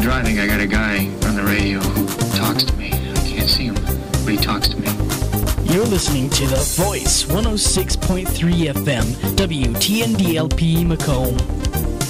I'm driving, I got a guy on the radio who talks to me. I can't see him, but he talks to me. You're listening to The Voice, 106.3 FM, WTNDLP Macomb.